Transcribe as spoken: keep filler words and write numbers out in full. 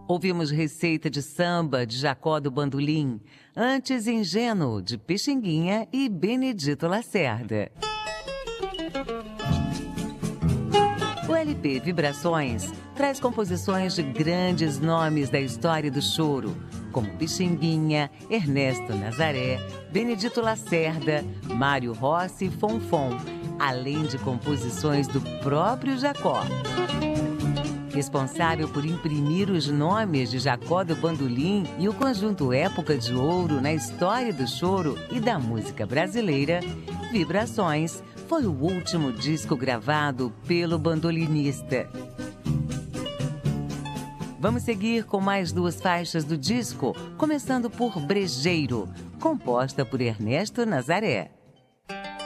Ouvimos Receita de Samba, de Jacó do Bandolim, antes Ingênuo, de Pixinguinha e Benedito Lacerda. O L P Vibrações traz composições de grandes nomes da história do choro, como Pixinguinha, Ernesto Nazaré, Benedito Lacerda, Mário Rossi e Fonfon, além de composições do próprio Jacó. Responsável por imprimir os nomes de Jacó do Bandolim e o conjunto Época de Ouro na história do choro e da música brasileira, Vibrações foi o último disco gravado pelo bandolinista. Vamos seguir com mais duas faixas do disco, começando por Brejeiro, composta por Ernesto Nazaré.